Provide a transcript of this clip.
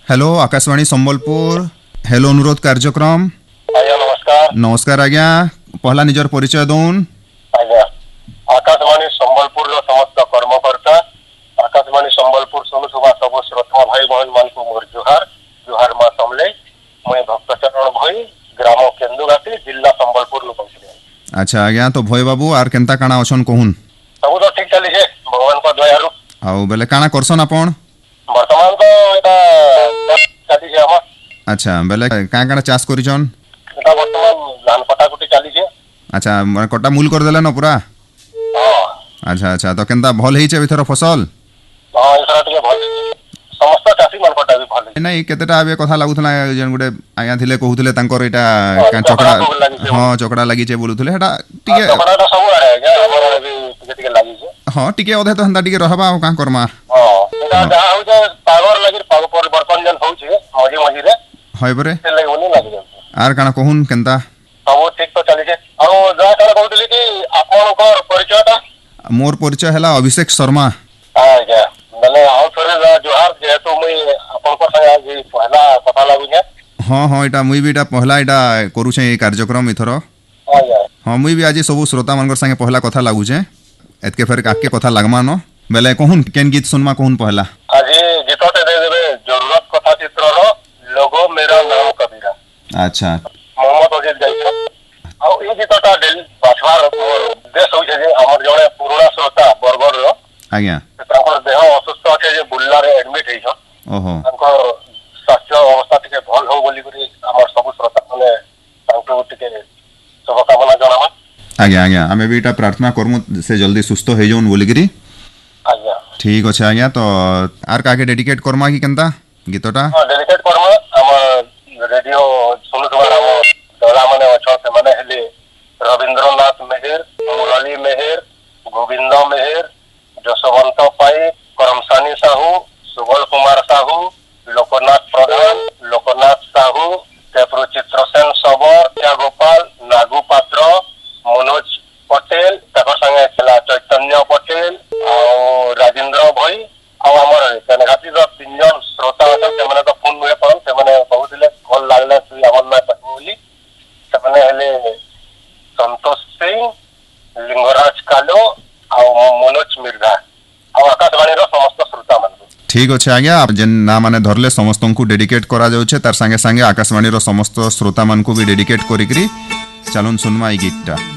Hello Akashvani Sambalpur hello अनुरोध कार्यक्रम। आज्ञा नमस्कार। नमस्कार आज्ञा, पहला निजर परिचय दौन। आज्ञा आकाशवाणी संबलपुर समस्त कर्मकर्ता आकाशवाणी संबलपुर सुनुवा सब श्रोता भाई बहन मान को मोर जुहार जुहार मा समले मैं भक्तचरण भई ग्राम केन्दुघाटी जिला संबलपुर नु पहुंचले। अच्छा आज्ञा, तो भय बाबू आर केनता काना अछन कहून? सब तो ठीक चली छे भगवान को दयारु। आउ बेले काना करसन आपण? वर्तमान तो एटा चली छे हम। अच्छा बेले का काना चाष करिछन? एटा वर्तमान धान कटाकुटी चली छे। अच्छा माने कटा मूल कर देले न पूरा? हां। अच्छा अच्छा, तो केनता भल हेइछे बिथर फसल? हां इसरा टिके भल समस्त चासी मन कटा भी भल। नहीं केतेटा आबे कथा लागुथला जन गुडे आया थिले कहउथिले तांकर एटा का चकड़ा हां चकड़ा लागि छे बोलुथिले हेटा टिके चकड़ा तो सब आरे जे हमर भी टिके लागि छे। हां टिके ओधे तो हंदा टिके रहबा का करमा। हां एटा जा हो जे पावर लागि पावर परिवर्तन जन होउ छे मझी मझी रे होय बरे से लागि ओनी लागि जाय। आर काना कहून केनता? सब ठीक तो चली छे। आ जा काना कहउथिले कि आपनकर परिचयटा? मोर परिचय हला अभिषेक शर्मा। आज्ञा माने आउ थोरे जोहार जेहेतु मुई आपनकर संगे आज पहला कथा लागु छे। हां हां एटा मुई भी एटा पहला एटा करू छे ए कार्यक्रम इथरो। आज्ञा हां मुई भी आज सब श्रोता मनकर संगे पहला कथा लागु छे एतके फेर काके कथा लागमा न बेले कहून केन गीत सुनमा कहून पहला? आज गीतटे दे देबे जरूरत कथा चित्रर लोगो मेरा नाम कबीरा। अच्छा मोहम्मद अजीज गाइछो। आ ई गीतटा डेली पाछवार उद्देश्य होय छे जे हमर जणे पुराना श्रोता बरगढ़ रो आज्ञा तांकर देह असुस्थ अछि जे बुल्ला रे एडमिट हेइछो। ओहो तांकर स्वास्थ्य अवस्था टिके भल हो बोली करी हमर सब श्रोता माने तांको टिके शुभकामना जणामा। आज्ञा आज्ञा आमे भी एटा प्रार्थना करमु से जल्दी सुस्थ हे जोन बोली करी। आज्ञा ठीक अछि आज्ञा, तो आर काके डेडिकेट करमा कि केनता गीतटा? हां डेडिकेट करमा हमर रेडियो सुनुवा हम दला माने अछ से माने हेले रविंद्रनाथ मेहर, मुरली मेहर, गोविंद मेहर, जसवंत पाई, करमसानी साहू, सुबल कुमार साहू, लोकनाथ प्रधान, लोकनाथ साहू, तेप्रो चित्रसेन सबर, त्या गोपाल, नागू पात्र, मनोज पटेल, तकर संगे चला चैतन्य पटेल और राजेंद्र भाई और हमर कनघाटी रो तीन जन श्रोता अछन से माने तो फोन नुहे परन से माने बहुतले कॉल लागले तू हमर ना पठोली से माने हेले संतोष सिंह, लिंगराज कालो और मनोज मिर्जा और आकाशवाणी रो समस्त श्रोता मन। ठीक अछि आज्ञा, आप जेन ना माने धरले समस्त को डेडिकेट करा जाउ छे तार संगे संगे आकाशवाणी रो समस्त श्रोता मन को भी डेडिकेट करी करी चलन सुनमा ई गीतटा।